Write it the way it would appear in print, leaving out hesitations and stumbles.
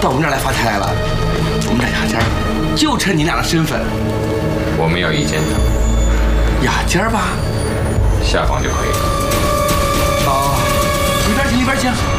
到我们这儿来发财来了。我们俩牙尖儿，就趁你俩的身份， 我们要一间房， 牙尖儿吧， 下房就可以了。 哦，里边请，里边请。